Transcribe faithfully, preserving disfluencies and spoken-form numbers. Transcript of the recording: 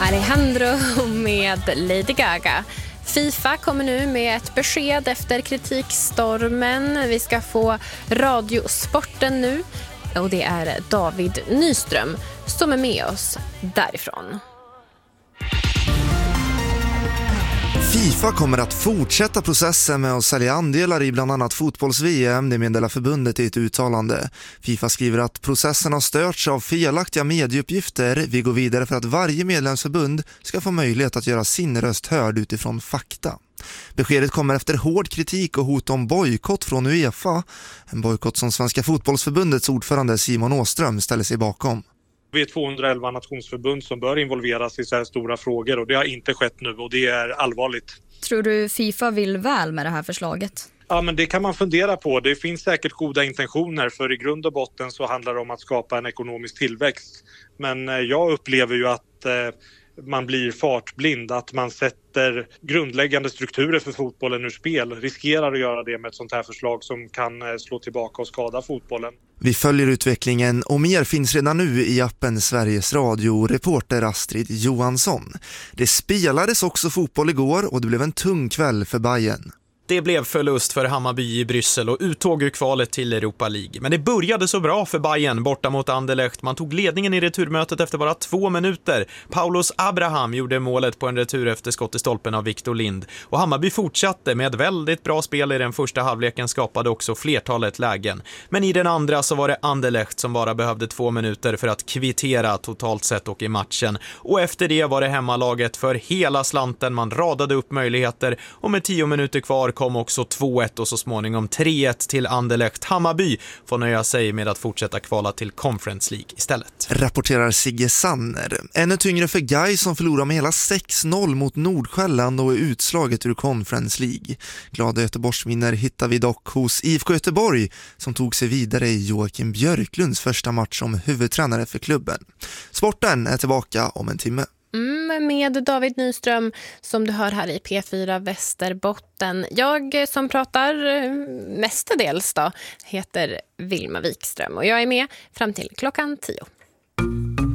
Alejandro med Lady Gaga. FIFA kommer nu med ett besked efter kritikstormen. Vi ska få radiosporten nu och det är David Nyström som är med oss därifrån. FIFA kommer att fortsätta processen med att sälja andelar i bland annat fotbolls-V M, det meddelar förbundet i ett uttalande. FIFA skriver att processen har störts av felaktiga medieuppgifter. Vi går vidare för att varje medlemsförbund ska få möjlighet att göra sin röst hörd utifrån fakta. Beskedet kommer efter hård kritik och hot om bojkott från UEFA. En bojkott som Svenska fotbollsförbundets ordförande Simon Åström ställer sig bakom. Vi är tvåhundraelva nationsförbund som bör involveras i så här stora frågor och det har inte skett nu och det är allvarligt. Tror du FIFA vill väl med det här förslaget? Ja, men det kan man fundera på. Det finns säkert goda intentioner för i grund och botten så handlar det om att skapa en ekonomisk tillväxt. Men jag upplever ju att eh, man blir fartblind, att man sätter grundläggande strukturer för fotbollen ur spel. Riskerar att göra det med ett sånt här förslag som kan slå tillbaka och skada fotbollen. Vi följer utvecklingen och mer finns redan nu i appen Sveriges Radio. Reporter Astrid Johansson. Det spelades också fotboll igår och det blev en tung kväll för Bayern. Det blev förlust för Hammarby i Bryssel och uttåg ur kvalet till Europa League. Men det började så bra för Bayern borta mot Anderlecht. Man tog ledningen i returmötet efter bara två minuter. Paulos Abraham gjorde målet på en retur efter skott i stolpen av Victor Lind. Och Hammarby fortsatte med ett väldigt bra spel i den första halvleken, skapade också flertalet lägen. Men i den andra så var det Anderlecht som bara behövde två minuter för att kvittera totalt sett och i matchen. Och efter det var det hemmalaget för hela slanten. Man radade upp möjligheter och med tio minuter kvar kom också två ett och så småningom tre ett till Anderlecht. Hammarby får nöja sig med att fortsätta kvala till Conference League istället. Rapporterar Sigge Sanner. Ännu tyngre för Gais som förlorar med hela sex noll mot Nordsjälland och är utslaget ur Conference League. Glada Göteborgsvinner hittar vi dock hos I F K Göteborg som tog sig vidare i Joakim Björklunds första match som huvudtränare för klubben. Sporten är tillbaka om en timme. Mm, med David Nyström som du hör här i P fyra Västerbotten. Jag som pratar mestadels då heter Vilma Wikström och jag är med fram till klockan tio.